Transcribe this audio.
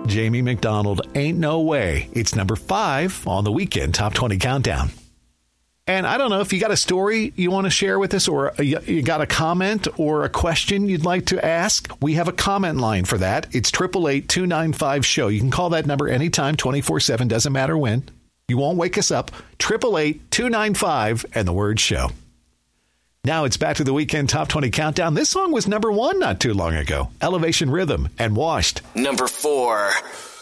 Jamie McDonald, Ain't No Way. It's number 5 on the Weekend Top 20 Countdown. And I don't know if you got a story you want to share with us, or you got a comment or a question you'd like to ask. We have a comment line for that. It's 888-295-SHOW. You can call that number anytime, 24/7, doesn't matter when. You won't wake us up. 888-295 and the word show. Now it's back to the Weekend Top 20 Countdown. This song was number 1 not too long ago. Elevation Rhythm and Washed. Number 4.